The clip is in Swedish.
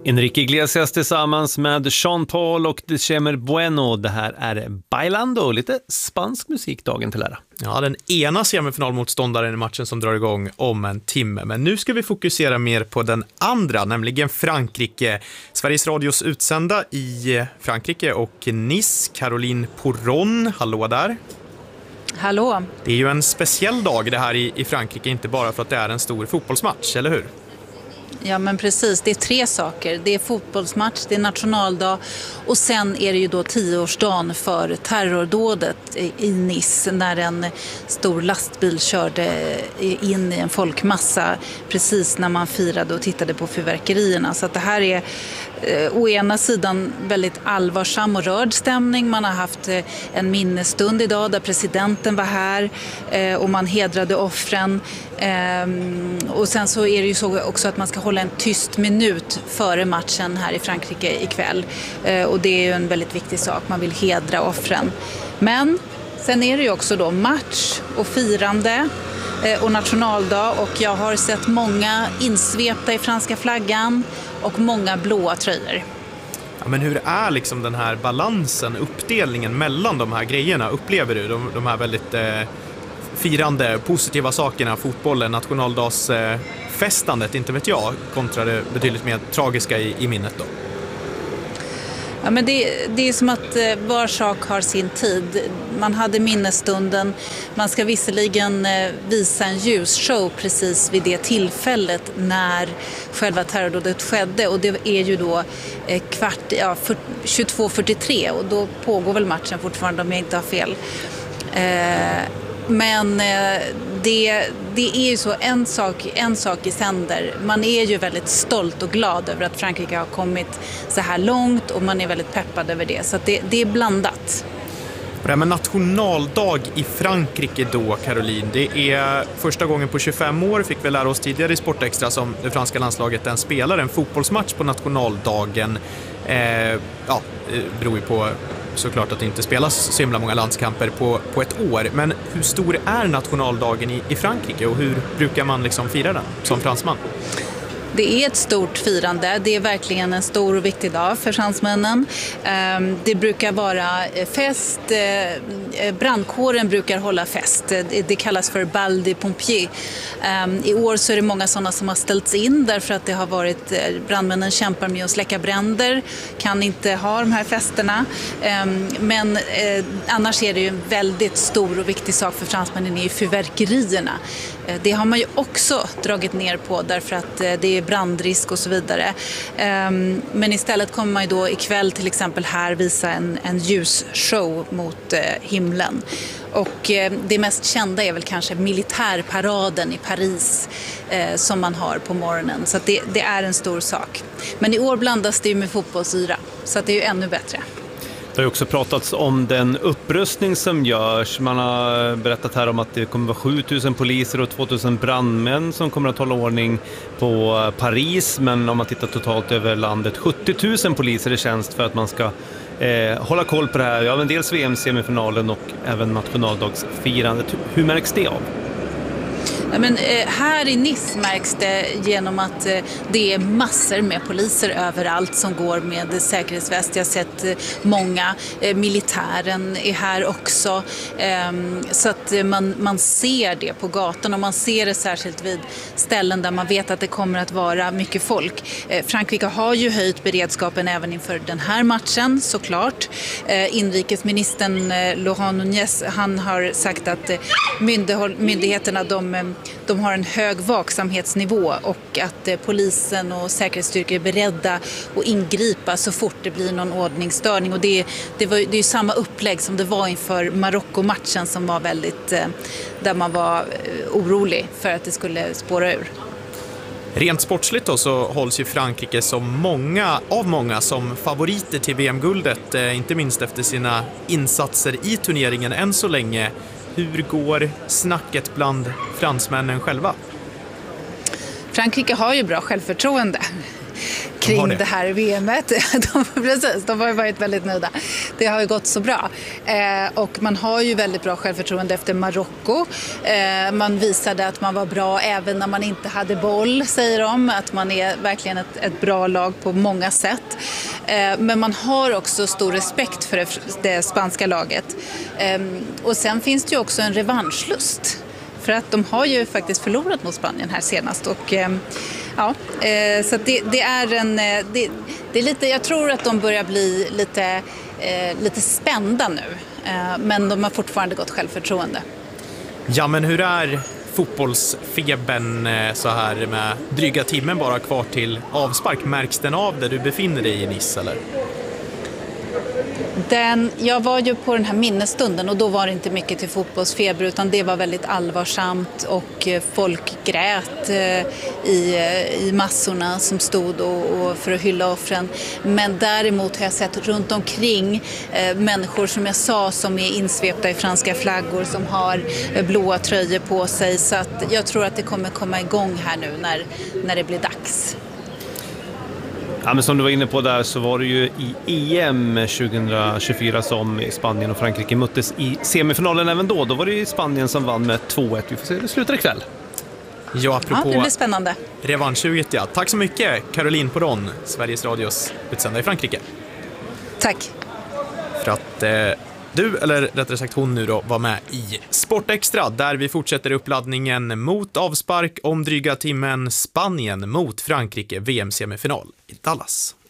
Enrique Iglesias tillsammans med Sean Paul och December Bueno. Det här är Bailando, lite spansk musik dagen till ära. Ja, den ena semifinalmotståndaren i matchen som drar igång om en timme. Men nu ska vi fokusera mer på den andra, nämligen Frankrike. Sveriges Radios utsända i Frankrike och Nice, Caroline Pourron. Hallå där. Hallå. Det är ju en speciell dag det här i Frankrike, inte bara för att det är en stor fotbollsmatch, eller hur? Ja, men precis. Det är 3 saker. Det är fotbollsmatch, det är nationaldag och sen är det ju då 10-årsdagen för terrordådet i Nice när en stor lastbil körde in i en folkmassa precis när man firade och tittade på fyrverkerierna. Så att det här är å ena sidan väldigt allvarsam och rörd stämning. Man har haft en minnesstund idag där presidenten var här och man hedrade offren. Och sen så är det ju så också att man ska hålla en tyst minut före matchen här i Frankrike ikväll. Och det är ju en väldigt viktig sak. Man vill hedra offren. Men sen är det ju också då match och firande och nationaldag. Och jag har sett många insvepta i franska flaggan och många blåa tröjor. Ja, men hur är liksom den här balansen, uppdelningen mellan de här grejerna? Upplever du de här väldigt firande, positiva sakerna, fotbollen, nationaldagsfestandet, inte vet jag, kontra det betydligt mer tragiska i minnet då? Ja, men det är som att var sak har sin tid. Man hade minnesstunden. Man ska visserligen visa en ljusshow precis vid det tillfället när själva terrordådet skedde. Och det är ju då 22:43 och då pågår väl matchen fortfarande om jag inte har fel. Men det är ju så en sak i sänder. Man är ju väldigt stolt och glad över att Frankrike har kommit så här långt och man är väldigt peppad över det. Så att det är blandat. Det med nationaldag i Frankrike då, Caroline, det är första gången på 25 år, fick vi lära oss tidigare i Sportextra, som det franska landslaget den spelar en fotbollsmatch på nationaldagen. Beror ju på såklart att det inte spelas så himla många landskamper på ett år. Men hur stor är nationaldagen i Frankrike och hur brukar man liksom fira den som fransman? Det är ett stort firande. Det är verkligen en stor och viktig dag för fransmännen. Det brukar vara fest. Brandkåren brukar hålla fest. Det kallas för bal des pompiers. I år så är det många sådana som har ställts in därför att det har varit brandmännen kämpar med att släcka bränder. Kan inte ha de här festerna. Men annars är det ju en väldigt stor och viktig sak för fransmännen är ju fyrverkerierna. Det har man ju också dragit ner på därför att det är brandrisk och så vidare. Men istället kommer man ju då ikväll till exempel här visa en ljusshow mot himlen. Och det mest kända är väl kanske militärparaden i Paris som man har på morgonen. Så att det är en stor sak. Men i år blandas det ju med fotbollsyra så att det är ju ännu bättre. Det har ju också pratats om den upprustning som görs. Man har berättat här om att det kommer vara 7000 poliser och 2000 brandmän som kommer att hålla ordning på Paris. Men om man tittar totalt över landet, 70 000 poliser i tjänst för att man ska hålla koll på det här. Ja, men dels VM-semifinalen och även nationaldagsfirandet. Hur märks det av? Ja, men här i Nice märks det genom att det är massor med poliser överallt som går med säkerhetsväst. Jag har sett många. Militären är här också. Så att man ser det på gatan och man ser det särskilt vid ställen där man vet att det kommer att vara mycket folk. Frankrike har ju höjt beredskapen även inför den här matchen såklart. Inrikesministern Laurent Nunez, han har sagt att myndigheterna de har en hög vaksamhetsnivå och att polisen och säkerhetsstyrkor är beredda att ingripa så fort det blir någon ordningsstörning. Och det är ju samma upplägg som det var inför Marocko-matchen som var väldigt, där man var orolig för att det skulle spåra ur. Rent sportsligt då så hålls ju Frankrike som många som favoriter till VM-guldet, inte minst efter sina insatser i turneringen än så länge. Hur går snacket bland fransmännen själva? Frankrike har ju bra självförtroende. kring det här VMet. De har ju varit väldigt nöjda. Det har ju gått så bra. Och man har ju väldigt bra självförtroende efter Marocko. Man visade att man var bra även när man inte hade boll, säger de. Att man är verkligen ett bra lag på många sätt. Men man har också stor respekt för det spanska laget. Och sen finns det ju också en revanschlust. För att de har ju faktiskt förlorat mot Spanien här senast. Och så att det är lite, jag tror att de börjar bli lite spända nu. Men de har fortfarande gott självförtroende. Ja, men hur är fotbollsfebern så här med dryga timmen bara kvar till avspark? Märks den av där du befinner dig i Nice, eller? Jag var ju på den här minnesstunden och då var det inte mycket till fotbollsfeber utan det var väldigt allvarsamt och folk grät i massorna som stod och för att hylla offren. Men däremot har jag sett runt omkring människor som jag sa som är insvepta i franska flaggor som har blåa tröjor på sig, så att jag tror att det kommer komma igång här nu när det blir dags. Ja, men som du var inne på där så var det ju i EM 2024 som Spanien och Frankrike möttes i semifinalen även då. Då var det ju Spanien som vann med 2-1. Vi får se hur det slutar ikväll. Ja, apropå det blir spännande. Revanschsuget, ja. Tack så mycket, Caroline Poron, Sveriges Radios utsända i Frankrike. Tack. För att du, eller rättare sagt hon nu då, var med i Sportextra där vi fortsätter uppladdningen mot avspark om dryga timmen Spanien mot Frankrike VM-semifinal i Dallas.